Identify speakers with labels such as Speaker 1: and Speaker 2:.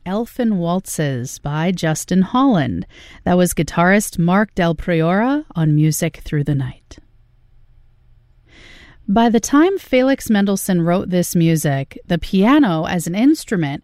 Speaker 1: Elfin Waltzes by Justin Holland. That was guitarist Mark Del Priora on Music Through the Night. By the time Felix Mendelssohn wrote this music, the piano as an instrument